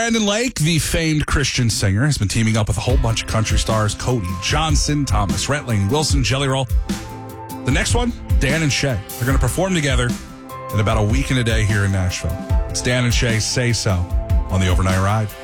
Brandon Lake, the famed Christian singer, has been teaming up with a whole bunch of country stars: Cody Johnson, Thomas Rhetling, Wilson Jelly Roll. The next one, Dan and Shay. They're going to perform together in about a week and a day here in Nashville. It's Dan and Shay Say So on the Overnight Ride.